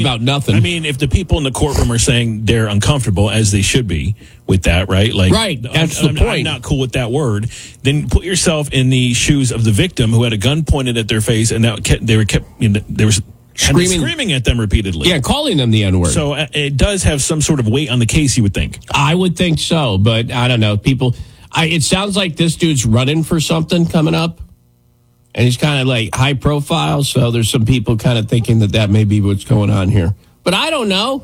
about nothing. I mean, if the people in the courtroom are saying they're uncomfortable, as they should be with that, right? Like, right, that's the point. I'm not cool with that word. Then put yourself in the shoes of the victim who had a gun pointed at their face, and they were screaming at them repeatedly. Yeah, calling them the N-word. So it does have some sort of weight on the case, you would think. I would think so, but I don't know. It sounds like this dude's running for something coming up, and he's kind of like high profile, so there's some people kind of thinking that may be what's going on here. But I don't know.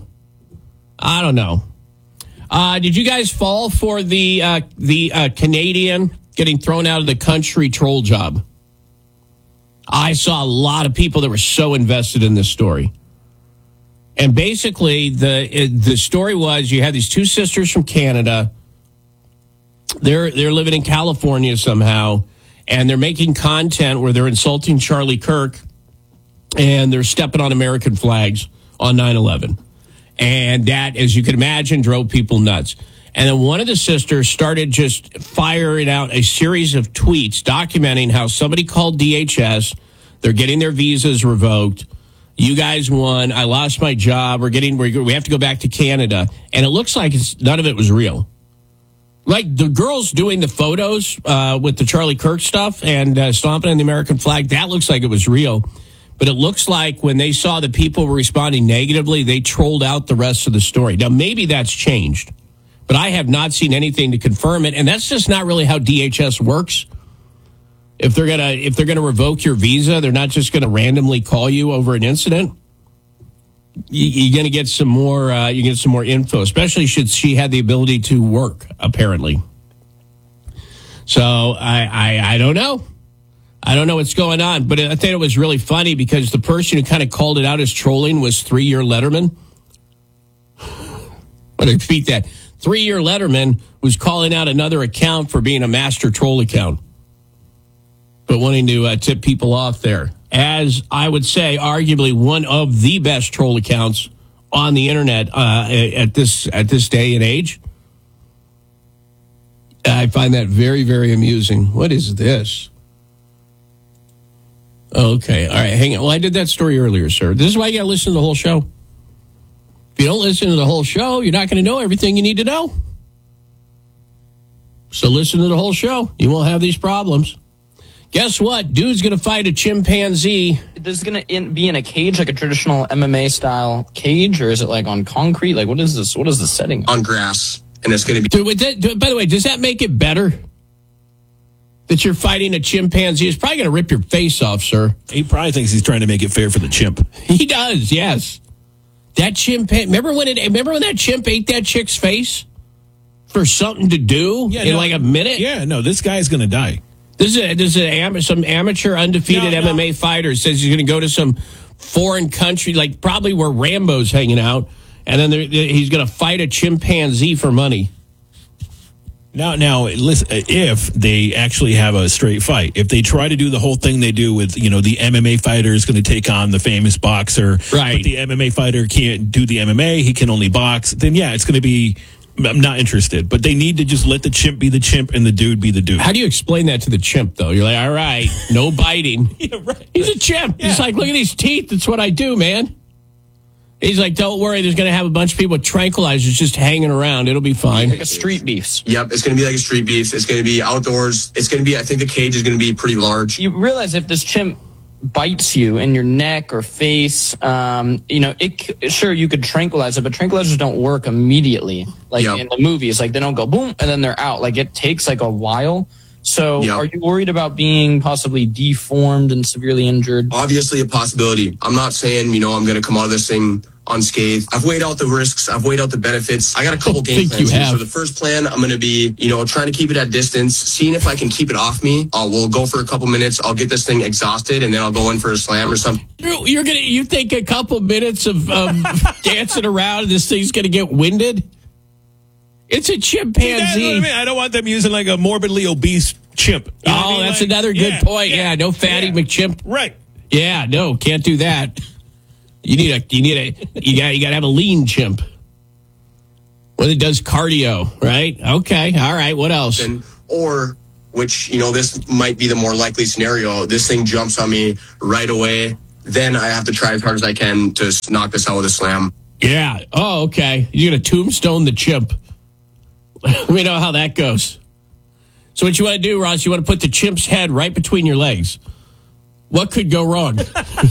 Did you guys fall for the Canadian getting thrown out of the country troll job? I saw a lot of people that were so invested in this story. And basically, the story was you had these two sisters from Canada. They're living in California somehow, and they're making content where they're insulting Charlie Kirk, and they're stepping on American flags on 9/11. And that, as you can imagine, drove people nuts. And then one of the sisters started just firing out a series of tweets documenting how somebody called DHS. They're getting their visas revoked. You guys won. I lost my job. We have to go back to Canada. And it looks like none of it was real. Like the girls doing the photos with the Charlie Kirk stuff and stomping on the American flag, that looks like it was real. But it looks like when they saw that people were responding negatively, they trolled out the rest of the story. Now, maybe that's changed. But I have not seen anything to confirm it, and that's just not really how DHS works. If they're gonna revoke your visa, they're not just gonna randomly call you over an incident. You're gonna get some more. You get some more info, especially should she had the ability to work. Apparently, so I don't know. I don't know what's going on, but I think it was really funny because the person who kind of called it out as trolling was 3-year Letterman. But I repeat that. 3-year Letterman was calling out another account for being a master troll account, but wanting to tip people off there. As I would say, arguably one of the best troll accounts on the internet at this day and age. I find that very, very amusing. What is this? Okay, all right, hang on. Well, I did that story earlier, sir. This is why you got to listen to the whole show. If you don't listen to the whole show, you're not going to know everything you need to know. So listen to the whole show. You won't have these problems. Guess what? Dude's going to fight a chimpanzee. This is going to be in a cage, like a traditional MMA style cage, or is it like on concrete? Like, what is this? What is the setting? On grass, and it's going to be. By the way, does that make it better that you're fighting a chimpanzee? It's probably going to rip your face off, sir. He probably thinks he's trying to make it fair for the chimp. He does, yes. That chimpanzee. Remember when that chimp ate that chick's face for something to do like a minute? Yeah, no, this guy's going to die. This is some amateur undefeated MMA fighter says he's going to go to some foreign country, like probably where Rambo's hanging out, and then he's going to fight a chimpanzee for money. Now, listen, if they actually have a straight fight, if they try to do the whole thing they do with, the MMA fighter is going to take on the famous boxer, right? But the MMA fighter can't do the MMA, he can only box, then it's going to be, I'm not interested. But they need to just let the chimp be the chimp and the dude be the dude. How do you explain that to the chimp, though? You're like, all right, no biting. Yeah, right. He's a chimp. Yeah. He's like, look at these teeth. That's what I do, man. He's like, don't worry, there's going to have a bunch of people with tranquilizers just hanging around. It'll be fine. Like a street beef. Yep, it's going to be like a street beef. It's going to be outdoors. It's going to be, I think the cage is going to be pretty large. You realize if this chimp bites you in your neck or face, sure, you could tranquilize it, but tranquilizers don't work immediately. Like in the movies, like they don't go boom and then they're out. Like it takes like a while. So are you worried about being possibly deformed and severely injured? Obviously a possibility. I'm not saying, I'm going to come out of this thing unscathed. I've weighed out the risks. I've weighed out the benefits. I got a couple game plans here. So the first plan, I'm going to be, trying to keep it at distance, seeing if I can keep it off me. We'll go for a couple minutes. I'll get this thing exhausted, and then I'll go in for a slam or something. You think a couple minutes of dancing around and this thing's going to get winded? It's a chimpanzee. I don't want them using like a morbidly obese chimp. That's another good point. Yeah, no fatty McChimp. Right. Yeah, no, can't do that. You got to have a lean chimp. One that does cardio, right? Okay, all right. What else? Which this might be the more likely scenario. This thing jumps on me right away. then I have to try as hard as I can to knock this out with a slam. Yeah. Oh, okay. You're going to tombstone the chimp. We know how that goes. So what you want to do, Ross, you want to put the chimp's head right between your legs. What could go wrong?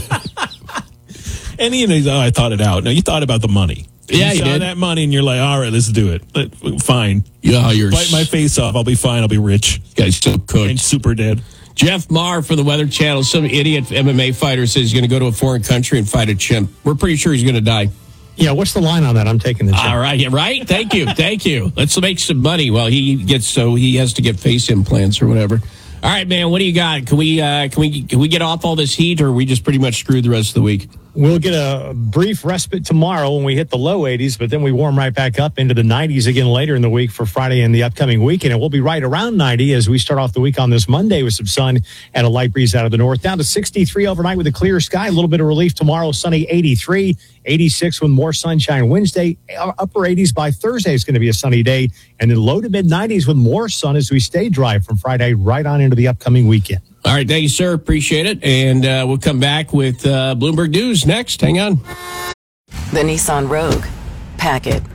And I thought it out. No, you thought about the money. Yeah, you saw did. that money and you're like, all right, let's do it. Fine. Yeah, you're bite my face off. I'll be fine. I'll be rich. Guy's so cooked. And super dead. Jeff Maher from the Weather Channel, some idiot MMA fighter, says he's going to go to a foreign country and fight a chimp. We're pretty sure he's going to die. Yeah, what's the line on that? I'm taking the chimp. All right, yeah, right? Thank you. Let's make some money while he has to get face implants or whatever. All right, man, what do you got? Can we get off all this heat, or are we just pretty much screwed the rest of the week? We'll get a brief respite tomorrow when we hit the low 80s, but then we warm right back up into the 90s again later in the week for Friday and the upcoming weekend. And we'll be right around 90 as we start off the week on this Monday with some sun and a light breeze out of the north. Down to 63 overnight with a clear sky. A little bit of relief tomorrow, sunny 83, 86 with more sunshine Wednesday. Upper 80s by Thursday is going to be a sunny day. And then low to mid 90s with more sun as we stay dry from Friday right on into the upcoming weekend. All right, thank you, sir. Appreciate it. And we'll come back with Bloomberg News next. Hang on. The Nissan Rogue. Pack it.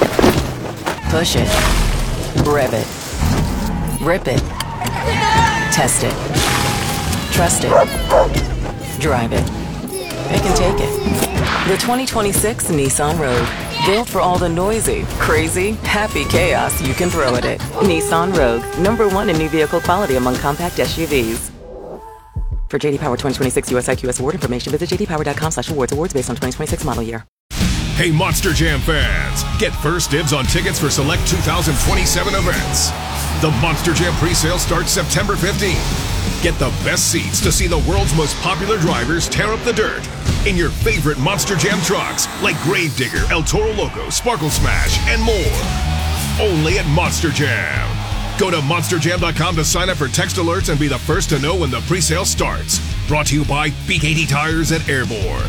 Push it. Rev it. Rip it. Test it. Trust it. Drive it. Pick and take it. The 2026 Nissan Rogue. Built for all the noisy, crazy, happy chaos you can throw at it. Nissan Rogue. #1 in new vehicle quality among compact SUVs. For JD Power 2026 US IQS award information, visit jdpower.com/awards. Awards based on 2026 model year. Hey, Monster Jam fans! Get first dibs on tickets for select 2027 events. The Monster Jam presale starts September 15th. Get the best seats to see the world's most popular drivers tear up the dirt in your favorite Monster Jam trucks like Gravedigger, El Toro Loco, Sparkle Smash, and more. Only at Monster Jam. Go to monsterjam.com to sign up for text alerts and be the first to know when the presale starts. Brought to you by BKT Tires at Airborne.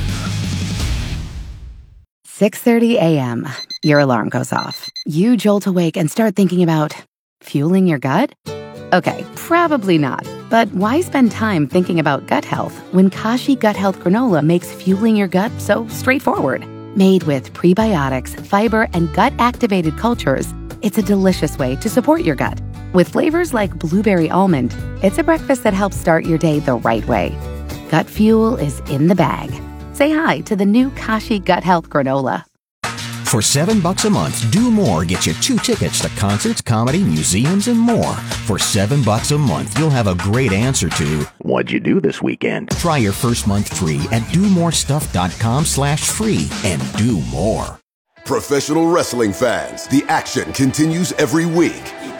6:30 a.m. Your alarm goes off. You jolt awake and start thinking about fueling your gut? Okay, probably not. But why spend time thinking about gut health when Kashi Gut Health Granola makes fueling your gut so straightforward? Made with prebiotics, fiber, and gut-activated cultures, it's a delicious way to support your gut. With flavors like blueberry almond, it's a breakfast that helps start your day the right way. Gut fuel is in the bag. Say hi to the new Kashi Gut Health Granola. For $7 a month, Do More gets you 2 tickets to concerts, comedy, museums, and more. For $7 a month, you'll have a great answer to, what'd you do this weekend? Try your first month free at domorestuff.com/free and do more. Professional wrestling fans, the action continues every week.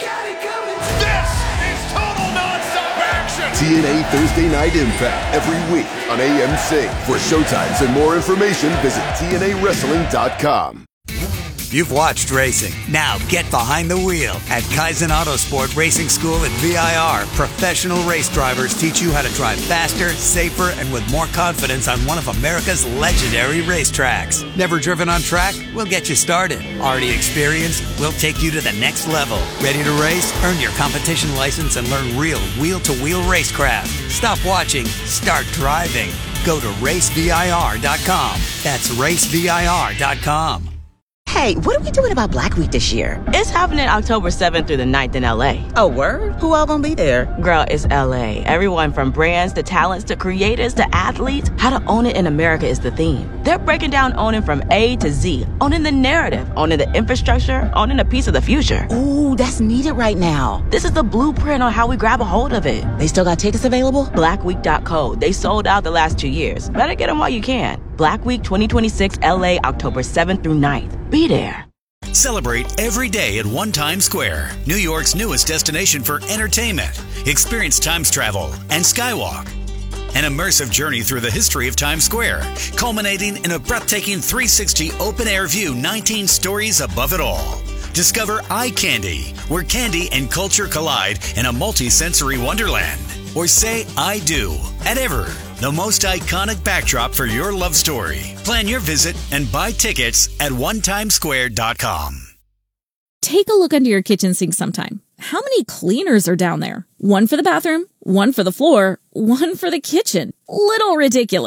This is total nonstop action! TNA Thursday Night Impact every week on AMC. For showtimes and more information, visit TNAWrestling.com. You've watched racing. Now get behind the wheel. At Kaizen Autosport Racing School at VIR, professional race drivers teach you how to drive faster, safer, and with more confidence on one of America's legendary racetracks. Never driven on track? We'll get you started. Already experienced? We'll take you to the next level. Ready to race? Earn your competition license and learn real wheel-to-wheel racecraft. Stop watching. Start driving. Go to racevir.com. That's racevir.com. Hey, what are we doing about Black Week this year? It's happening October 7th through the 9th in LA. Oh, word? Who all gonna be there? Girl, it's LA. Everyone from brands to talents to creators to athletes. How to own it in America is the theme. They're breaking down owning from A to Z. Owning the narrative, owning the infrastructure, owning a piece of the future. Ooh, that's needed right now. This is the blueprint on how we grab a hold of it. They still got tickets available? Blackweek.co. They sold out the last 2 years. Better get them while you can. Black Week 2026 LA, October 7th through 9th. Be there. Celebrate every day at One Times Square, New York's newest destination for entertainment. Experience Times Travel and Skywalk. An immersive journey through the history of Times Square, culminating in a breathtaking 360 open-air view 19 stories above it all. Discover Eye Candy, where candy and culture collide in a multi-sensory wonderland. Or say I do at Ever, the most iconic backdrop for your love story. Plan your visit and buy tickets at onetimesquare.com. Take a look under your kitchen sink sometime. How many cleaners are down there? One for the bathroom, one for the floor, one for the kitchen. Little ridiculous.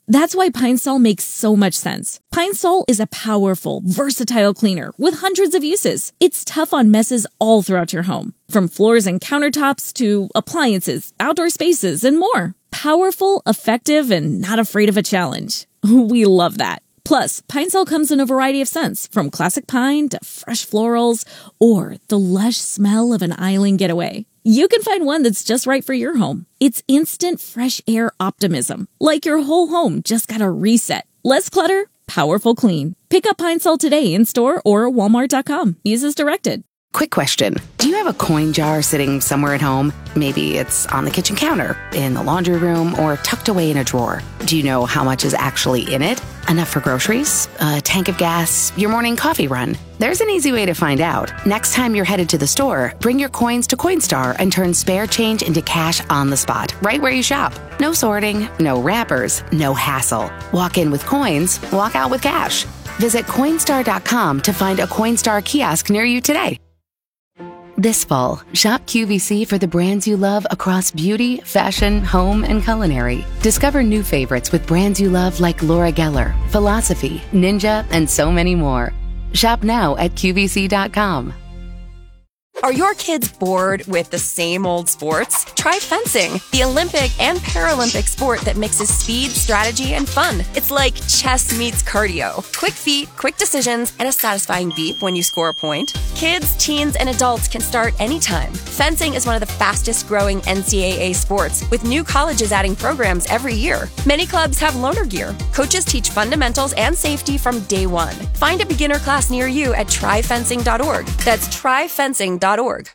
That's why Pine Sol makes so much sense. Pine Sol is a powerful, versatile cleaner with hundreds of uses. It's tough on messes all throughout your home, from floors and countertops to appliances, outdoor spaces, and more. Powerful, effective, and not afraid of a challenge. We love that. Plus, Pine Sol comes in a variety of scents, from classic pine to fresh florals or the lush smell of an island getaway. You can find one that's just right for your home. It's instant fresh air optimism, like your whole home just got a reset. Less clutter, powerful clean. Pick up Pine Sol today in store or walmart.com. Use as directed. Quick question. Do you have a coin jar sitting somewhere at home? Maybe it's on the kitchen counter, in the laundry room, or tucked away in a drawer. Do you know how much is actually in it? Enough for groceries? A tank of gas? Your morning coffee run? There's an easy way to find out. Next time you're headed to the store, bring your coins to Coinstar and turn spare change into cash on the spot, right where you shop. No sorting, no wrappers, no hassle. Walk in with coins, walk out with cash. Visit Coinstar.com to find a Coinstar kiosk near you today. This fall, shop QVC for the brands you love across beauty, fashion, home, and culinary. Discover new favorites with brands you love like Laura Geller, Philosophy, Ninja, and so many more. Shop now at QVC.com. Are your kids bored with the same old sports? Try fencing, the Olympic and Paralympic sport that mixes speed, strategy, and fun. It's like chess meets cardio. Quick feet, quick decisions, and a satisfying beep when you score a point. Kids, teens, and adults can start anytime. Fencing is one of the fastest growing NCAA sports, with new colleges adding programs every year. Many clubs have loaner gear. Coaches teach fundamentals and safety from day one. Find a beginner class near you at tryfencing.org. That's tryfencing.org.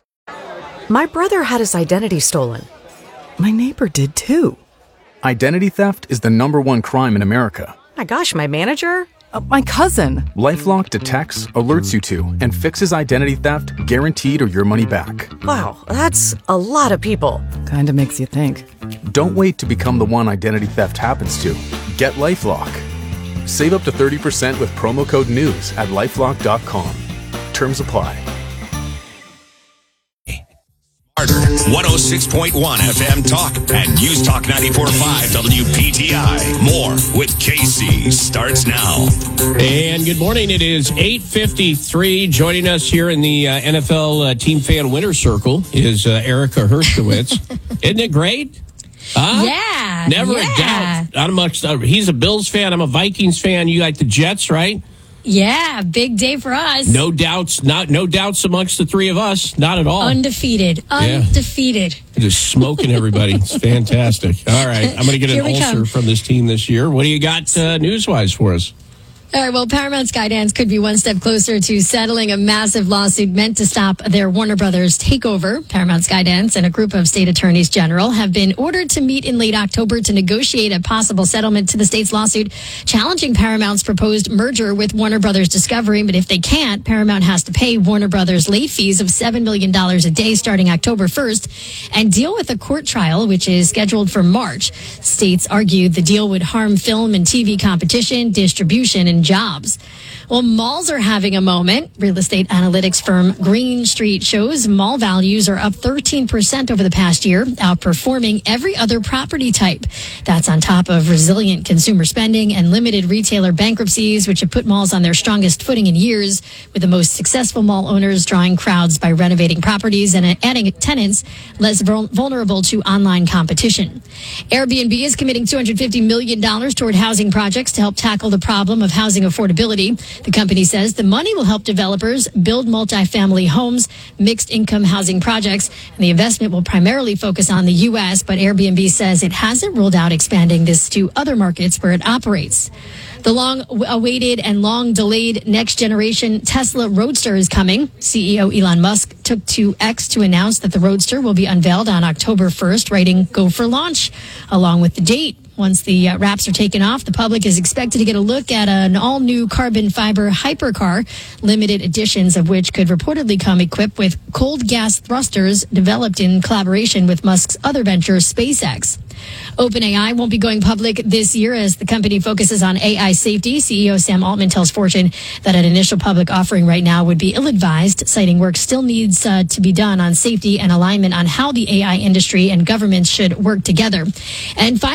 My brother had his identity stolen. My neighbor did too. Identity theft is the #1 crime in America. My gosh, my manager? My cousin. LifeLock detects, alerts you to, and fixes identity theft guaranteed or your money back. Wow, that's a lot of people. Kinda makes you think. Don't wait to become the one identity theft happens to. Get LifeLock. Save up to 30% with promo code NEWS at LifeLock.com. Terms apply. 106.1 FM Talk and News Talk 94.5 WPTI. More with Casey starts now. And good morning. It is 8:53. Joining us here in the NFL Team Fan Winner Circle is Erica Herskowitz. Isn't it great? Yeah. Never a doubt. Not amongst, he's a Bills fan. I'm a Vikings fan. You like the Jets, right? Yeah, big day for us. No doubts, no doubts amongst the three of us, not at all. Undefeated. Just smoking everybody. It's fantastic. All right, I'm going to get an ulcer from this team this year. What do you got news-wise for us? All right, well, Paramount Skydance could be one step closer to settling a massive lawsuit meant to stop their Warner Brothers takeover. Paramount Skydance and a group of state attorneys general have been ordered to meet in late October to negotiate a possible settlement to the state's lawsuit challenging Paramount's proposed merger with Warner Brothers Discovery. But if they can't, Paramount has to pay Warner Brothers late fees of $7 million a day starting October 1st and deal with a court trial, which is scheduled for March. States argued the deal would harm film and TV competition, distribution, and jobs. Well, malls are having a moment. Real estate analytics firm Green Street shows mall values are up 13% over the past year, outperforming every other property type. That's on top of resilient consumer spending and limited retailer bankruptcies, which have put malls on their strongest footing in years, with the most successful mall owners drawing crowds by renovating properties and adding tenants less vulnerable to online competition. Airbnb is committing $250 million toward housing projects to help tackle the problem of housing affordability. The company says the money will help developers build multifamily homes, mixed income housing projects, and the investment will primarily focus on the U.S., but Airbnb says it hasn't ruled out expanding this to other markets where it operates. The long-awaited and long-delayed next-generation Tesla Roadster is coming. CEO Elon Musk took to X to announce that the Roadster will be unveiled on October 1st, writing "Go for launch," along with the date. Once the wraps are taken off, the public is expected to get a look at an all-new carbon fiber hypercar, limited editions of which could reportedly come equipped with cold gas thrusters developed in collaboration with Musk's other venture, SpaceX. OpenAI won't be going public this year as the company focuses on AI safety. CEO Sam Altman tells Fortune that an initial public offering right now would be ill-advised, citing work still needs to be done on safety and alignment on how the AI industry and governments should work together. And finally, Casey,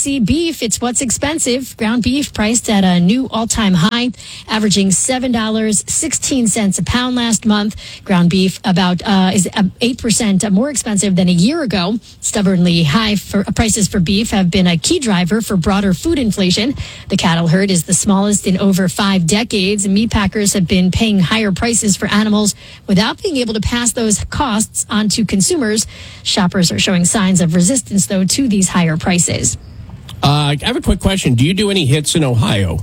Casey. Beef, it's what's expensive. Ground beef priced at a new all-time high, averaging $7.16 a pound last month. Ground beef is 8% more expensive than a year ago. Stubbornly high prices for beef have been a key driver for broader food inflation. The cattle herd is the smallest in over 5 decades, and meat packers have been paying higher prices for animals without being able to pass those costs on to consumers. Shoppers are showing signs of resistance, though, to these higher prices. I have a quick question. Do you do any hits in Ohio?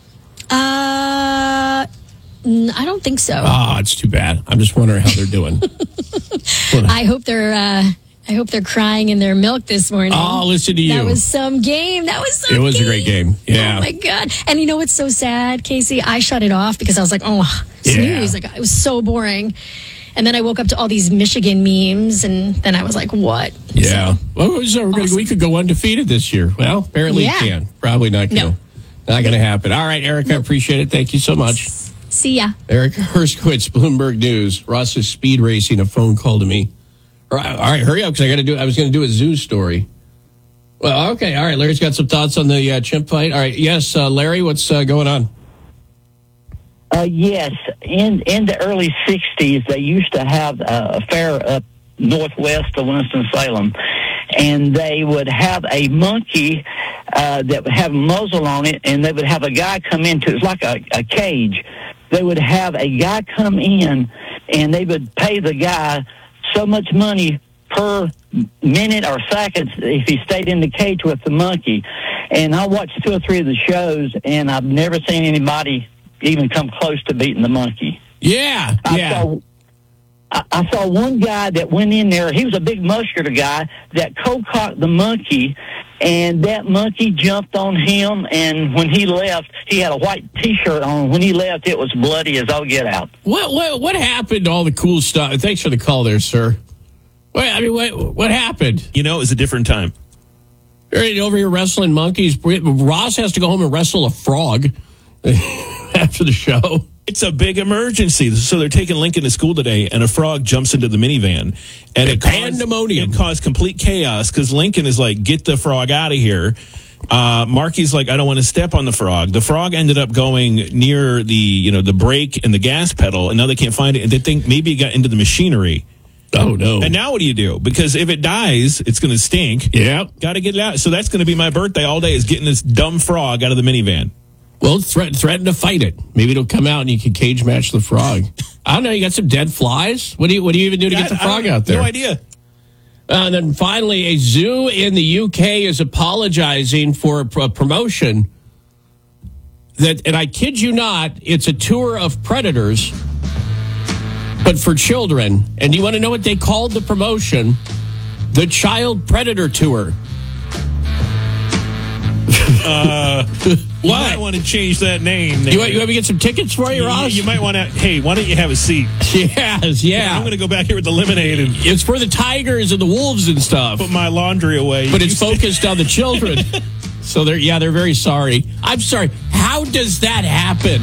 I don't think so. Oh, it's too bad. I'm just wondering how they're doing. I hope they're crying in their milk this morning. Oh, listen to you. That was some game. It was a great game. Yeah. Oh, my God. And you know what's so sad, Casey? I shut it off because I was like, snooze. Like, it was so boring. And then I woke up to all these Michigan memes, and then I was like, what? Yeah. We could go undefeated this year. Well, apparently you can. Probably not going to happen. All right, Erica, I appreciate it. Thank you so much. See ya. Erica Herskowitz, Bloomberg News. Ross is speed racing. A phone call to me. All right, hurry up, because I was going to do a zoo story. Well, okay. All right, Larry's got some thoughts on the chimp fight. All right, yes, Larry, what's going on? Yes, in the early 60s, they used to have a fair up northwest of Winston-Salem, and they would have a monkey that would have a muzzle on it, and they would have a guy come into it's like a cage. They would have a guy come in, and they would pay the guy so much money per minute or seconds if he stayed in the cage with the monkey. And I watched 2 or 3 of the shows, and I've never seen anybody even come close to beating the monkey. Yeah. I saw one guy that went in there. He was a big muscular guy that cold-cocked the monkey, and that monkey jumped on him, and when he left, he had a white T-shirt on. When he left, it was bloody as all get out. What happened to all the cool stuff? Thanks for the call there, sir. What happened? It was a different time. Over here wrestling monkeys. Ross has to go home and wrestle a frog after the show. It's a big emergency. So they're taking Lincoln to school today, and a frog jumps into the minivan. And it caused complete chaos because Lincoln is like, get the frog out of here. Marky's like, I don't want to step on the frog. The frog ended up going near the brake and the gas pedal, and now they can't find it. And they think maybe it got into the machinery. Oh, no. And now what do you do? Because if it dies, it's going to stink. Yeah. Got to get it out. So that's going to be my birthday all day, is getting this dumb frog out of the minivan. Well, threaten to fight it. Maybe it'll come out and you can cage match the frog. I don't know. You got some dead flies? What do you even do to get the frog out there? No idea. And then finally, a zoo in the UK is apologizing for a promotion and I kid you not, it's a tour of predators, but for children. And you want to know what they called the promotion? The Child Predator Tour. You might want to change that name. You want me to get some tickets for you, Ross? You might want to. Hey, why don't you have a seat? Yes, yeah. I'm going to go back here with the lemonade. It's for the tigers and the wolves and stuff. Put my laundry away. But it's focused on the children. So they're very sorry. I'm sorry. How does that happen?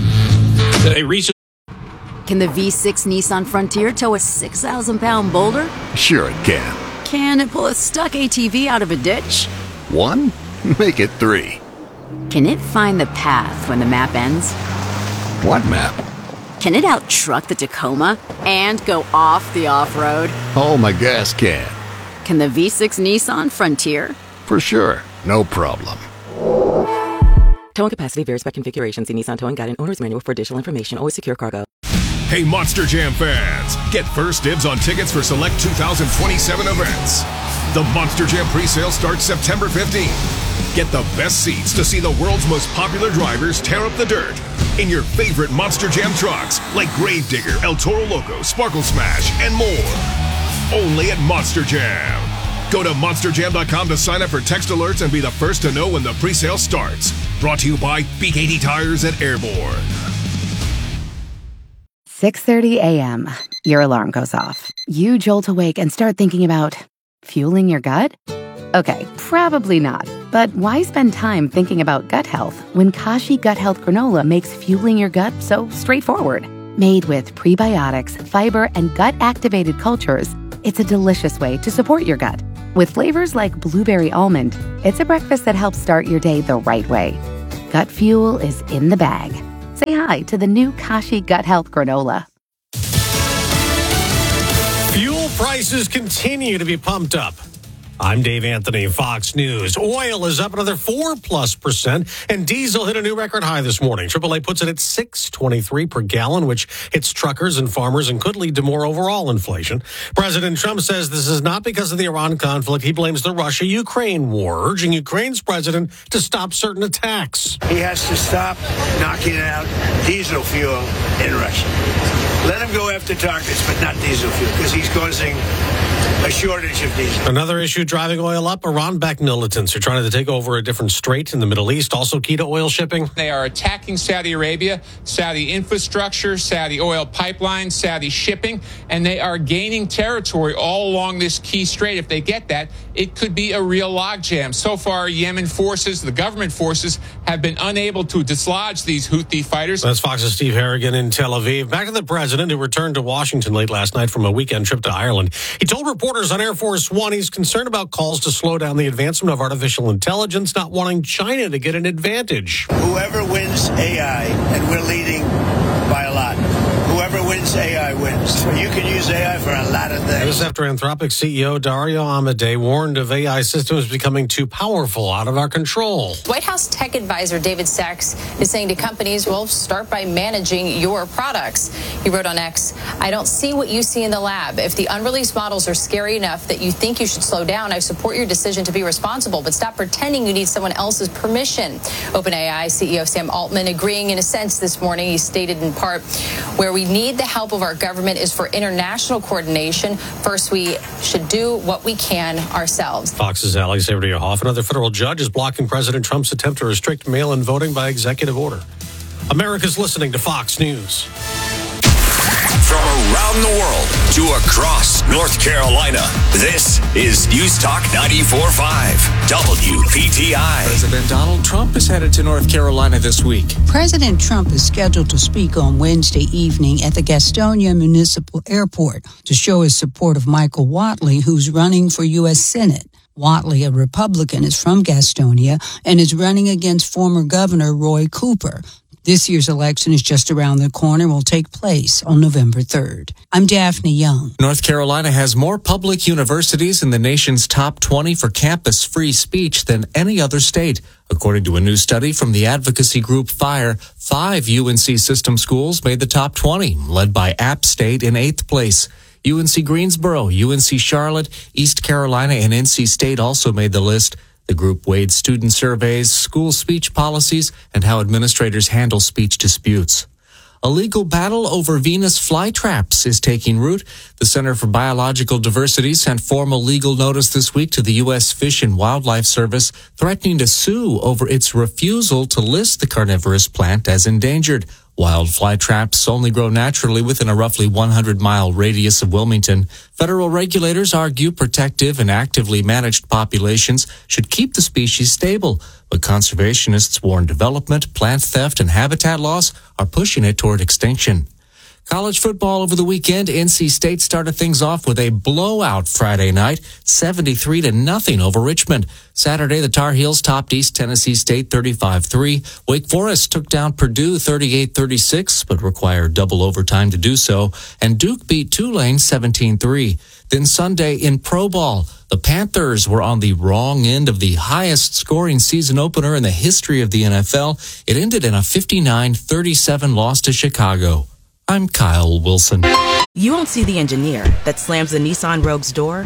Can the V6 Nissan Frontier tow a 6,000-pound boulder? Sure it can. Can it pull a stuck ATV out of a ditch? 1? Make it 3. Can it find the path when the map ends? What map? Can it out-truck the Tacoma and go off the off-road? Oh, my gas can. Can the V6 Nissan Frontier? For sure. No problem. Towing capacity varies by configuration. See Nissan Towing Guide and Owner's Manual for additional information. Always secure cargo. Hey, Monster Jam fans, get first dibs on tickets for select 2027 events. The Monster Jam presale starts September 15th. Get the best seats to see the world's most popular drivers tear up the dirt in your favorite Monster Jam trucks like Gravedigger, El Toro Loco, Sparkle Smash, and more. Only at Monster Jam. Go to monsterjam.com to sign up for text alerts and be the first to know when the presale starts. Brought to you by BKT Tires and Airborne. 6:30 a.m. Your alarm goes off. You jolt awake and start thinking about fueling your gut? Okay, probably not. But why spend time thinking about gut health when Kashi Gut Health Granola makes fueling your gut so straightforward? Made with prebiotics, fiber, and gut-activated cultures, it's a delicious way to support your gut. With flavors like blueberry almond, it's a breakfast that helps start your day the right way. Gut Fuel is in the bag. Say hi to the new Kashi Gut Health Granola. Fuel prices continue to be pumped up. I'm Dave Anthony, Fox News. Oil is up another 4+%, and diesel hit a new record high this morning. AAA puts it at $6.23 per gallon, which hits truckers and farmers and could lead to more overall inflation. President Trump says this is not because of the Iran conflict. He blames the Russia-Ukraine war, urging Ukraine's president to stop certain attacks. He has to stop knocking out diesel fuel in Russia. Let him go after targets, but not diesel fuel, because he's causing a shortage of diesel. Another issue driving oil up, Iran-backed militants are trying to take over a different strait in the Middle East, also key to oil shipping. They are attacking Saudi Arabia, Saudi infrastructure, Saudi oil pipelines, Saudi shipping, and they are gaining territory all along this key strait. If they get that, it could be a real logjam. So far, Yemen forces, the government forces, have been unable to dislodge these Houthi fighters. That's Fox's Steve Harrigan in Tel Aviv. Back to the president, who returned to Washington late last night from a weekend trip to Ireland. He told reporters on Air Force One he's concerned about calls to slow down the advancement of artificial intelligence, not wanting China to get an advantage. Whoever wins AI, and we're leading by a lot, whoever wins AI wins. You can use AI for a lot of things. This after Anthropic CEO Dario Amodei warned of AI systems becoming too powerful, out of our control. White House tech advisor David Sachs is saying to companies, well, start by managing your products. He wrote on X, I don't see what you see in the lab. If the unreleased models are scary enough that you think you should slow down, I support your decision to be responsible, but stop pretending you need someone else's permission. OpenAI CEO Sam Altman agreeing in a sense this morning. He stated in part, where we need the help of our government is for international coordination. First, we should do what we can ourselves. Fox's Alexandria Hoff. Another federal judge is blocking President Trump's attempt to restrict mail-in voting by executive order. America's listening to Fox News. From around the world to across North Carolina, this is News Talk 94.5 WPTI. President Donald Trump is headed to North Carolina this week. President Trump is scheduled to speak on Wednesday evening at the Gastonia Municipal Airport to show his support of Michael Whatley, who's running for U.S. Senate. Whatley, a Republican, is from Gastonia and is running against former Governor Roy Cooper. This year's election is just around the corner and will take place on November 3rd. I'm Daphne Young. North Carolina has more public universities in the nation's top 20 for campus free speech than any other state. According to a new study from the advocacy group FIRE, 5 UNC system schools made the top 20, led by App State in 8th place. UNC Greensboro, UNC Charlotte, East Carolina, and NC State also made the list. The group weighed student surveys, school speech policies, and how administrators handle speech disputes. A legal battle over Venus flytraps is taking root. The Center for Biological Diversity sent formal legal notice this week to the U.S. Fish and Wildlife Service, threatening to sue over its refusal to list the carnivorous plant as endangered. Wild flytraps only grow naturally within a roughly 100-mile radius of Wilmington. Federal regulators argue protective and actively managed populations should keep the species stable, but conservationists warn development, plant theft, and habitat loss are pushing it toward extinction. College football over the weekend. NC State started things off with a blowout Friday night, 73-0 over Richmond. Saturday, the Tar Heels topped East Tennessee State 35-3. Wake Forest took down Purdue 38-36, but required double overtime to do so. And Duke beat Tulane 17-3. Then Sunday in Pro Ball, the Panthers were on the wrong end of the highest scoring season opener in the history of the NFL. It ended in a 59-37 loss to Chicago. I'm Kyle Wilson. You won't see the engineer that slams the Nissan Rogue's door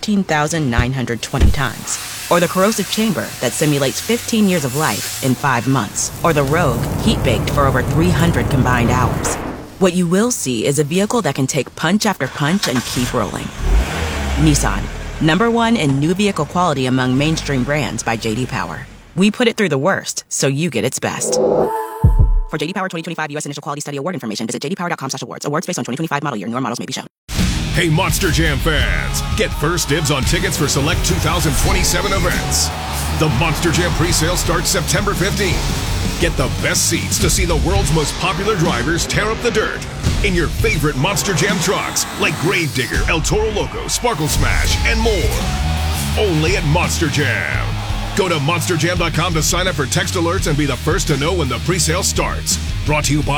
13,920 times. Or the corrosive chamber that simulates 15 years of life in 5 months. Or the Rogue heat-baked for over 300 combined hours. What you will see is a vehicle that can take punch after punch and keep rolling. Nissan, #1 in new vehicle quality among mainstream brands by J.D. Power. We put it through the worst, so you get its best. For J.D. Power 2025 U.S. Initial Quality Study Award information, visit jdpower.com/awards. Awards based on 2025 model year. Newer models may be shown. Hey, Monster Jam fans, get first dibs on tickets for select 2027 events. The Monster Jam presale starts September 15th. Get the best seats to see the world's most popular drivers tear up the dirt in your favorite Monster Jam trucks like Gravedigger, El Toro Loco, Sparkle Smash, and more. only at Monster Jam. Go to monsterjam.com to sign up for text alerts and be the first to know when the pre-sale starts. Brought to you by